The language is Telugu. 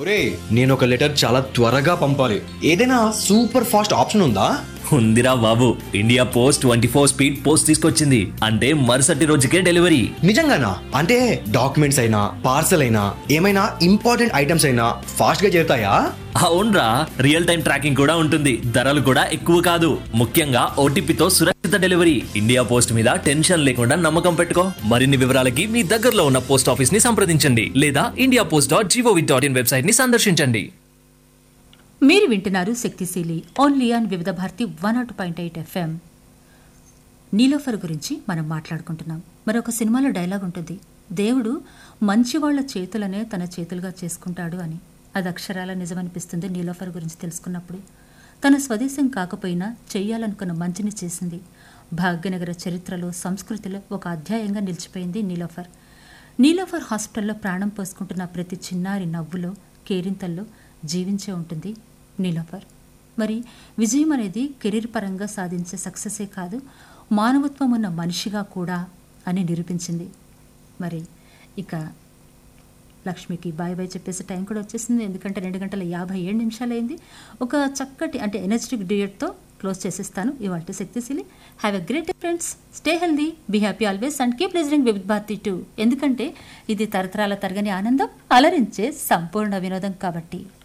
ఒరే నేను ఒక లెటర్ చాలా త్వరగా పంపాలి, ఏదైనా సూపర్ ఫాస్ట్ ఆప్షన్ ఉందా? ఉందిరా బాబు, ఇండియా పోస్ట్ 24 స్పీడ్ పోస్ట్ తీసుకొచ్చింది. అంటే మరుసటి రోజుకే డెలివరీ. నిజంగానా? అంటే డాక్యుమెంట్స్ అయినా పార్సల్ అయినా ఏమైనా ఇంపార్టెంట్ ఐటమ్స్ అయినా ఫాస్ట్ గా చేరుతాయా? అవునరా, రియల్ టైం ట్రాకింగ్ కూడా ఉంటుంది. ధరలు కూడా ఎక్కువ కాదు. ముఖ్యంగా ఓటీపీతో సురక్షిత డెలివరీ. ఇండియా పోస్ట్ మీద టెన్షన్ లేకుండా నమ్మకం పెట్టుకో. మరిన్ని వివరాలకి మీ దగ్గరలో ఉన్న పోస్ట్ ఆఫీస్ ని సంప్రదించండి లేదా indiapost.gov.in వెబ్సైట్ ని సందర్శించండి. మీరు వింటున్నారు శక్తిశీలి ఓన్లీ ఆన్ వివిధ భారతి 102.8 FM. నీలోఫర్ గురించి మనం మాట్లాడుకుంటున్నాం. మరొక సినిమాలో డైలాగ్ ఉంటుంది, దేవుడు మంచివాళ్ల చేతులనే తన చేతులుగా చేసుకుంటాడు అని. అది అక్షరాల నిజమనిపిస్తుంది నీలోఫర్ గురించి తెలుసుకున్నప్పుడు. తన స్వదేశం కాకపోయినా చెయ్యాలనుకున్న మంచిని చేసింది. భాగ్యనగర చరిత్రలో సంస్కృతిలో ఒక అధ్యాయంగా నిలిచిపోయింది నీలోఫర్. నీలోఫర్ హాస్పిటల్లో ప్రాణం పోసుకుంటున్న ప్రతి చిన్నారి నవ్వులో, కేరింతల్లో జీవించే ఉంటుంది నీలోఫర్. మరి విజయం అనేది కెరీర్ పరంగా సాధించే సక్సెసే కాదు, మానవత్వం ఉన్న మనిషిగా కూడా అని నిరూపించింది. మరి ఇక లక్ష్మికి బాయ్ బాయ్ చెప్పేసి టైం కూడా వచ్చేసింది. ఎందుకంటే 2:57 అయింది. ఒక చక్కటి అంటే ఎనర్జెటిక్ డ్యూయట్తో క్లోజ్ చేసేస్తాను ఇవాళ శక్తిశీలి. Have a great day friends, stay healthy, be happy always and keep listening వివిధ భారతి 2. ఎందుకంటే ఇది తరతరాల తరగని ఆనందం, అలరించే సంపూర్ణ వినోదం కాబట్టి.